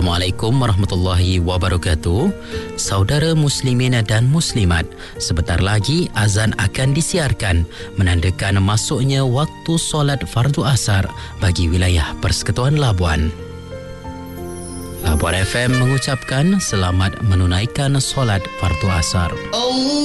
Assalamualaikum warahmatullahi wabarakatuh. Saudara muslimin dan muslimat, sebentar lagi azan akan disiarkan menandakan masuknya waktu solat fardu asar bagi wilayah Persekutuan Labuan. Labuan FM mengucapkan selamat menunaikan solat fardu asar.